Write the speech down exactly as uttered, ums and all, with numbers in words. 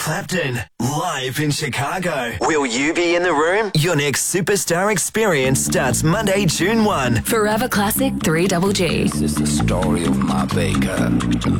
Clapton, live in Chicago. Will you be in the room? Your next superstar experience starts Monday, June first. Forever Classic three Double G. This is the story of my baker.